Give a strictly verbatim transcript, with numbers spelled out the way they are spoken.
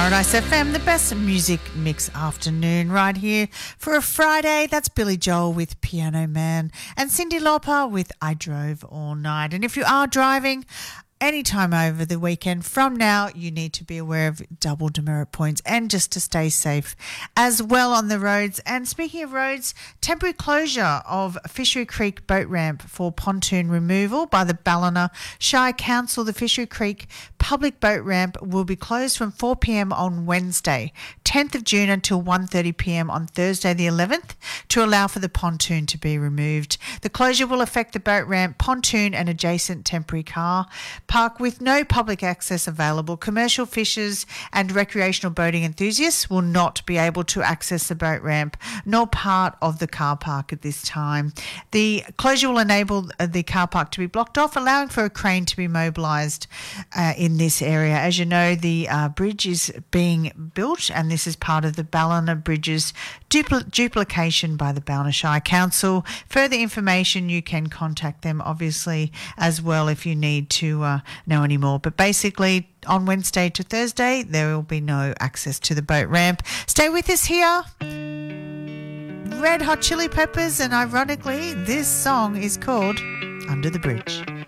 Paradise F M, the best music mix afternoon right here for a Friday. That's Billy Joel with Piano Man and Cyndi Lauper with I Drove All Night. And if you are driving anytime over the weekend from now, you need to be aware of double demerit points and just to stay safe as well on the roads. And speaking of roads, temporary closure of Fishery Creek boat ramp for pontoon removal by the Ballina Shire Council. The Fishery Creek public boat ramp will be closed from four p.m. on Wednesday, tenth of June until one thirty p.m. on Thursday the eleventh to allow for the pontoon to be removed. The closure will affect the boat ramp, pontoon and adjacent temporary car park with no public access available. Commercial fishers and recreational boating enthusiasts will not be able to access the boat ramp nor part of the car park at this time. The closure will enable the car park to be blocked off, allowing for a crane to be mobilised uh, in this area. As you know, the uh, bridge is being built and this is part of the Ballina Bridges dupl- duplication by the Ballina Shire Council. Further information, you can contact them obviously as well if you need to uh, know any more. But basically, on Wednesday to Thursday, there will be no access to the boat ramp. Stay with us here. Red Hot Chili Peppers, and ironically, this song is called Under the Bridge.